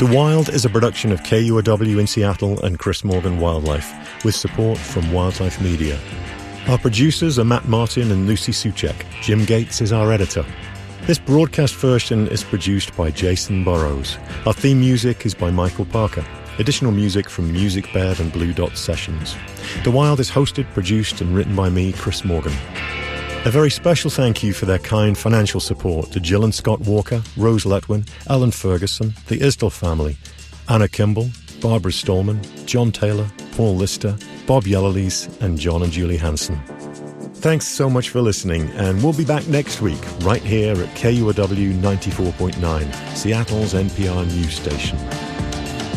The Wild is a production of KUOW in Seattle and Chris Morgan Wildlife, with support from Wildlife Media. Our producers are Matt Martin and Lucy Suchek. Jim Gates is our editor. This broadcast version is produced by Jason Burrows. Our theme music is by Michael Parker. Additional music from Music Bed and Blue Dot Sessions. The Wild is hosted, produced and written by me, Chris Morgan. A very special thank you for their kind financial support to Jill and Scott Walker, Rose Letwin, Alan Ferguson, the Isdell family, Anna Kimball, Barbara Stallman, John Taylor, Paul Lister, Bob Yellowlees, and John and Julie Hansen. Thanks so much for listening, and we'll be back next week, right here at KUOW 94.9, Seattle's NPR news station.